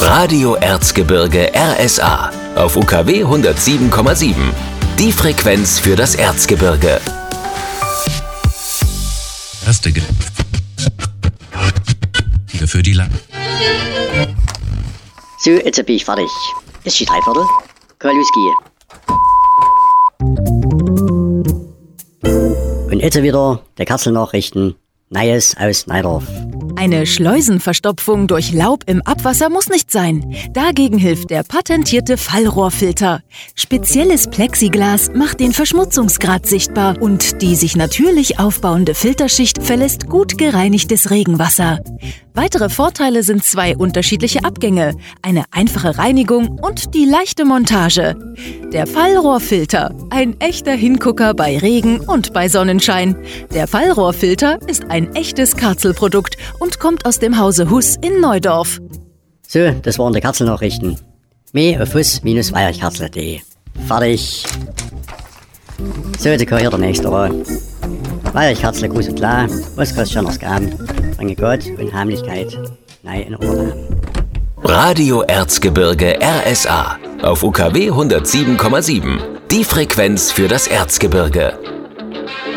Radio Erzgebirge RSA auf UKW 107,7. Die Frequenz für das Erzgebirge. Erste für die Lang. So, jetzt bin ich fertig. Ist die Dreiviertel? Kann losgehen. Und jetzt wieder der Katzelnachrichten. Neues aus Neidorf. Eine Schleusenverstopfung durch Laub im Abwasser muss nicht sein. Dagegen hilft der patentierte Fallrohrfilter. Spezielles Plexiglas macht den Verschmutzungsgrad sichtbar und die sich natürlich aufbauende Filterschicht verlässt gut gereinigtes Regenwasser. Weitere Vorteile sind 2 unterschiedliche Abgänge, eine einfache Reinigung und die leichte Montage. Der Fallrohrfilter, ein echter Hingucker bei Regen und bei Sonnenschein. Der Fallrohrfilter ist ein echtes Karzelprodukt und kommt aus dem Hause Huss in Neudorf. So, das waren die Katzelnachrichten. Mehr auf huss-weiherkatzel.de. Fertig. So, jetzt kann hier der nächste ran. Weiherkatzel, groß und klar, was kostet schon das Graben? Bringe Gott und Heimlichkeit, nein in Urlaub. Radio Erzgebirge RSA auf UKW 107,7. Die Frequenz für das Erzgebirge.